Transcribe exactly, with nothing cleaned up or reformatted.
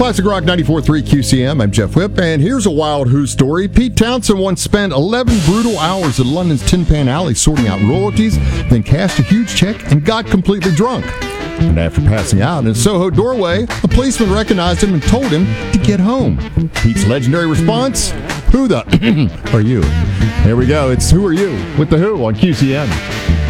Classic Rock ninety-four point three Q C M. I'm Jeff Whip, and here's a wild Who story. Pete Townsend once spent eleven brutal hours at London's Tin Pan Alley sorting out royalties, then cashed a huge check and got completely drunk. And after passing out in a Soho doorway, a policeman recognized him and told him to get home. Pete's legendary response, "Who the are you?" Here we go. It's Who Are You with The Who on Q C M.